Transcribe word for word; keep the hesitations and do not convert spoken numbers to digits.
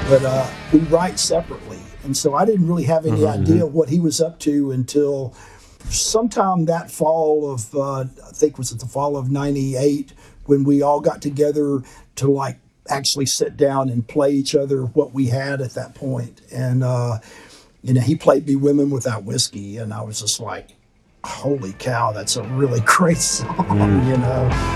but uh, we write separately. And so I didn't really have any Mm-hmm. idea what he was up to until sometime that fall of, uh, I think was it the fall of ninety-eight, when we all got together to like actually sit down and play each other what we had at that point. And, uh, you know, he played me Women Without Whiskey, and I was just like, holy cow, that's a really great song, you know.